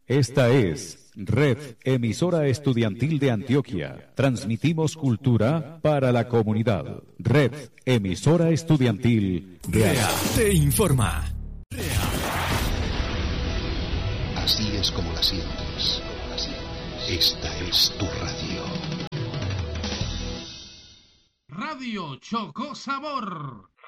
Esta es Red Emisora Estudiantil de Antioquia. Transmitimos cultura para la comunidad. Red Emisora Estudiantil de REA te informa. Así es como la sientes. Esta es tu radio. Radio Chocó Sabor.